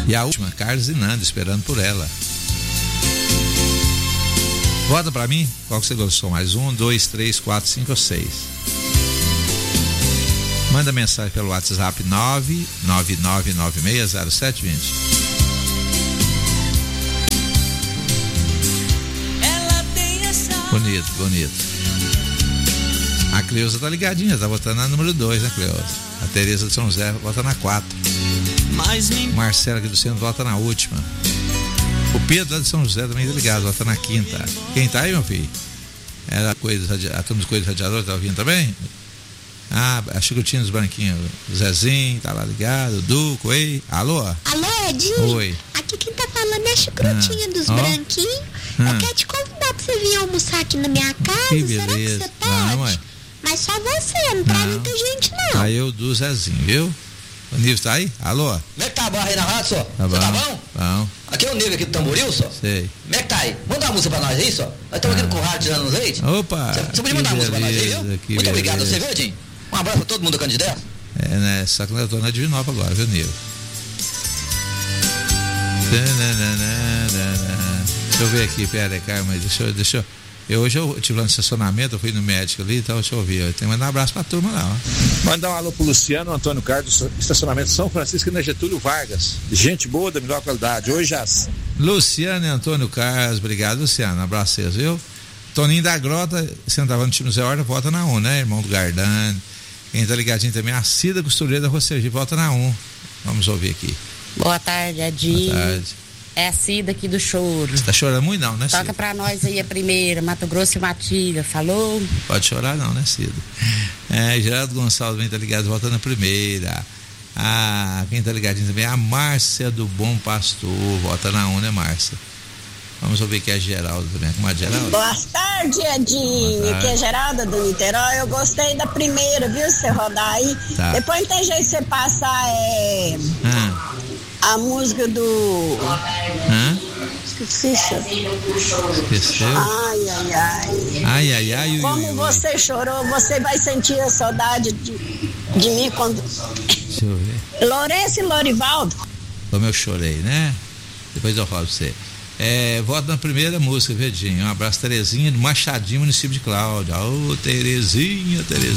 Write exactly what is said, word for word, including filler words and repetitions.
E a última, Carlos e Nando, esperando por ela. Vota pra mim, qual que você gostou mais? Um, dois, três, quatro, cinco ou seis? Manda mensagem pelo WhatsApp nove nove nove nove seis zero sete dois zero. Bonito, bonito. A Cleusa tá ligadinha, tá votando na número dois, né, Cleusa? A Tereza de São José vota na quatro. Marcela aqui do centro vota na última. O Pedro lá de São José também tá ligado, vota na quinta. Quem tá aí, meu filho? Era a, coisa, a turma dos coisas radiadores, tá ouvindo também? Ah, a Chicotinha dos Branquinhos, o Zezinho tá lá ligado, o Duco, ei, alô? Alô, Edinho? Oi. Aqui quem tá falando é a Chicotinha ah. dos oh. Branquinhos. Ah. Eu quero te convidar pra você vir almoçar aqui na minha casa. Que Será beleza. que você pode? Não, mas só você, não traz muita gente não. Aí eu do Zezinho, viu? O Nilson tá aí? Alô? Como é que tá a barra aí na rádio, só? Tá bom? Tá bom? Bom. Aqui é o Nego aqui do Tamboril, só? Sei. Como é que tá aí? Manda uma música pra nós aí, só? Nós estamos ah. aqui com o rádio tirando nos leite. Opa! Você podia mandar uma música pra nós aí, viu? Muito beleza. obrigado, você viu, Edinho? Um abraço pra todo mundo do Candidato. É, né? Só que eu tô na Divinópolis agora, viu, Nilson? Deixa eu ver aqui, pera, Carmen, deixa eu, deixa eu. Eu, hoje eu tive lá no estacionamento, eu fui no médico ali, então deixa eu ouvir. Eu tenho que mandar um abraço pra turma lá, ó. Mandar um alô pro Luciano Antônio Carlos, estacionamento São Francisco e na Getúlio Vargas. Gente boa, da melhor qualidade. Hoje as. Luciano e Antônio Carlos, obrigado, Luciano. Um abraço a vocês, viu? Toninho da Grota, sentava no time Zé Horta, vota na um, né? Irmão do Gardani. Quem tá ligadinho também, a Cida Costureira da Rocergi, vota na um. Vamos ouvir aqui. Boa tarde, Adinho. Boa tarde. É a Cida aqui do Choro. Você tá chorando muito não, né, Cida? Toca pra nós aí a primeira, Mato Grosso e Matilha, falou? Pode chorar não, né, Cida? É, Geraldo Gonçalves também tá ligado, volta na primeira. Ah, quem tá ligadinho também é a Márcia do Bom Pastor, volta na um, né, Márcia? Vamos ouvir aqui a Geralda também. Como é a Geralda? Boa tarde, Edinho. Aqui é a Geralda do Niterói. Eu gostei da primeira, viu? Você rodar aí. Tá. Depois não tem jeito de você passar é, ah. a música do. Hã? Esqueci. Esqueceu? Ai, ai, ai. Ai, ai, ai. Como ui, ui. você chorou, você vai sentir a saudade de, de mim quando. Deixa eu ver. Lourenço e Lorivaldo. Como eu chorei, né? Depois eu falo pra você. É, voto na primeira música, Verdinho. Um abraço, Terezinha, do Machadinho, município de Cláudia. Ô, oh, Terezinha, Terezinha.